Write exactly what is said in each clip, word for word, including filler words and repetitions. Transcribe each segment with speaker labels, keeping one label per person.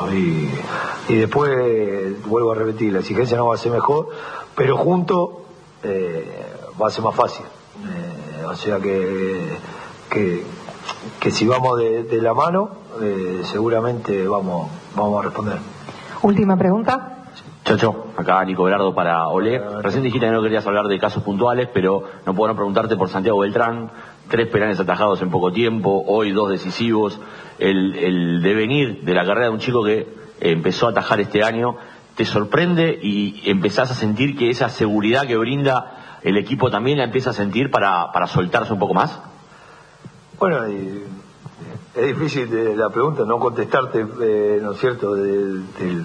Speaker 1: juntos y, y después, vuelvo a repetir, la exigencia no va a ser mejor, pero juntos eh, va a ser más fácil. Eh, o sea que, que, que si vamos de, de la mano, eh, seguramente vamos, vamos a responder.
Speaker 2: Última pregunta.
Speaker 3: Chacho, acá Nico Berardo para Olé. Recién dijiste que no querías hablar de casos puntuales, pero no puedo no preguntarte por Santiago Beltrán. Tres penales atajados en poco tiempo, hoy dos decisivos. El, el devenir de la carrera de un chico que empezó a atajar este año, ¿te sorprende y empezás a sentir que esa seguridad que brinda el equipo también la empieza a sentir para, para soltarse un poco más?
Speaker 1: Bueno, y, es difícil de la pregunta no contestarte, eh, ¿no es cierto?, del... del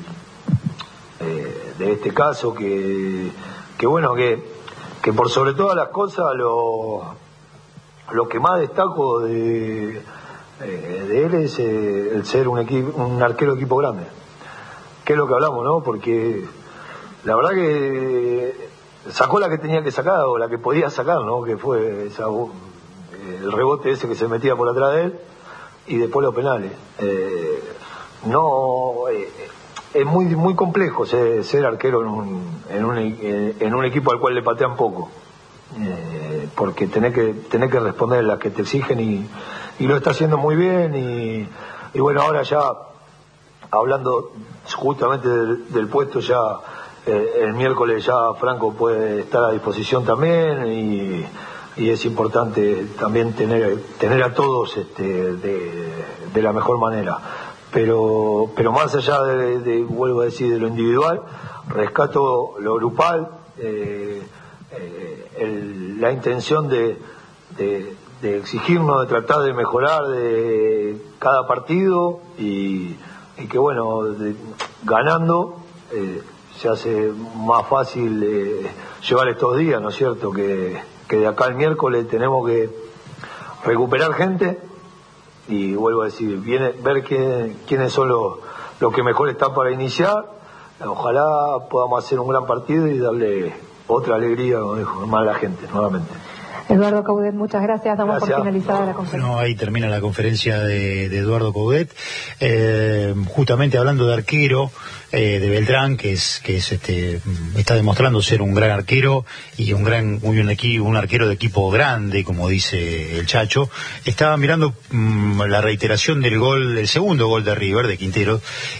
Speaker 1: Eh, de este caso que, que bueno, que, que por sobre todas las cosas lo, lo que más destaco de, eh, de él es eh, el ser un, equipo, un arquero de equipo grande, que es lo que hablamos, ¿no? Porque la verdad que sacó la que tenía que sacar o la que podía sacar, ¿no? Que fue esa, el rebote ese que se metía por atrás de él y después los penales. Eh, no... Eh, Es muy muy complejo ser, ser arquero en un, en, un, en un equipo al cual le patean poco, eh, porque tenés que tenés que responder las que te exigen y, y lo está haciendo muy bien y, y bueno, ahora ya hablando justamente del, del puesto, ya eh, el miércoles ya Franco puede estar a disposición también y, y es importante también tener tener a todos este, de, de la mejor manera. Pero pero más allá de, de, vuelvo a decir, de lo individual, rescato lo grupal, eh, eh, el, la intención de, de, de exigirnos, de tratar de mejorar de cada partido y, y que bueno, de, ganando eh, se hace más fácil eh, llevar estos días, ¿no es cierto? Que, que de acá al miércoles tenemos que recuperar gente. Y vuelvo a decir, viene ver que, quiénes son los, los que mejor están para iniciar. Ojalá podamos hacer un gran partido y darle otra alegría, como dijo, más a la gente, nuevamente.
Speaker 2: Eduardo Coudet, muchas gracias. Damos
Speaker 1: Gracias.
Speaker 2: por finalizada la conferencia.
Speaker 4: Bueno, ahí termina la conferencia de, de Eduardo Coudet, eh, justamente hablando de arquero, eh, de Beltrán, que es que es este está demostrando ser un gran arquero y un gran un, un, un arquero de equipo grande, como dice el Chacho. Estaba mirando mmm, la reiteración del gol, el segundo gol de River, de Quintero,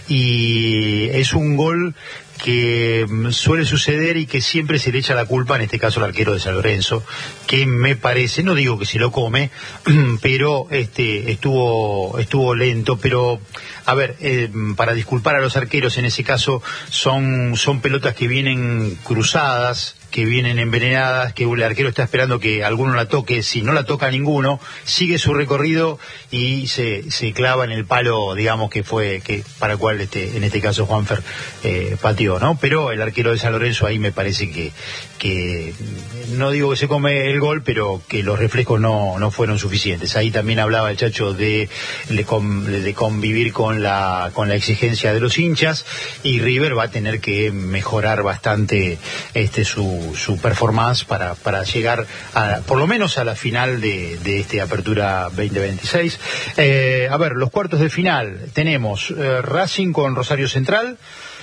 Speaker 4: y es un gol que suele suceder y que siempre se le echa la culpa, en este caso al arquero de San Lorenzo, que me parece, no digo que se lo come, pero este estuvo estuvo lento, pero a ver, eh, para disculpar a los arqueros en ese caso son son pelotas que vienen cruzadas, que vienen envenenadas, que el arquero está esperando que alguno la toque. Si no la toca ninguno, sigue su recorrido y se, se clava en el palo, digamos, que fue que para el cual este, en este caso Juanfer eh, pateó, ¿no? Pero el arquero de San Lorenzo ahí me parece que, que no digo que se come el gol, pero que los reflejos no, no fueron suficientes. Ahí también hablaba el Chacho de, de, de convivir con la, con la exigencia de los hinchas, y River va a tener que mejorar bastante este su su performance para, para llegar a, por lo menos a la final de, de este Apertura veinte veintiséis. Eh, a ver, los cuartos de final tenemos eh, Racing con Rosario Central,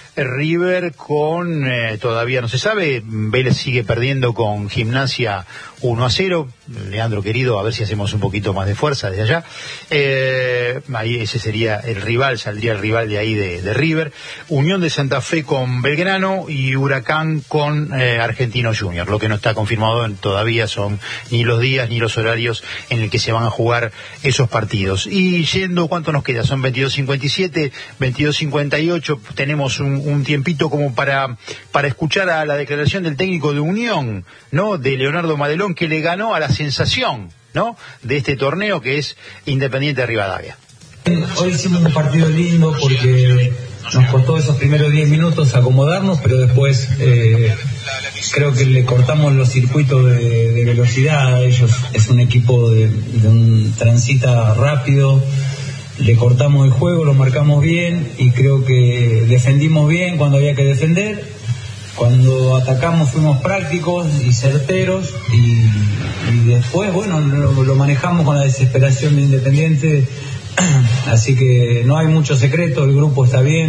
Speaker 4: River con, eh, todavía no se sabe, Vélez sigue perdiendo con Gimnasia uno a cero, Leandro querido, a ver si hacemos un poquito más de fuerza desde allá, eh, ahí ese sería el rival, saldría el rival de ahí de, de River, Unión de Santa Fe con Belgrano y Huracán con eh, Argentino Junior. Lo que no está confirmado todavía son ni los días ni los horarios en el que se van a jugar esos partidos. Y yendo, ¿cuánto nos queda? Son veintidós cincuenta y siete, veintidós cincuenta y ocho, tenemos un, un tiempito como para, para escuchar a la declaración del técnico de Unión, ¿no? De Leonardo Madelón, que le ganó a la sensación, ¿no?, de este torneo, que es Independiente de Rivadavia.
Speaker 5: Hoy hicimos un partido lindo porque nos costó esos primeros diez minutos acomodarnos, pero después eh, creo que le cortamos los circuitos de, de velocidad a ellos. Es un equipo de, de un transita rápido, le cortamos el juego, lo marcamos bien y creo que defendimos bien cuando había que defender. Cuando atacamos fuimos prácticos y certeros y, y después, bueno, lo, lo manejamos con la desesperación de Independiente, así que no hay mucho secreto, el grupo está bien.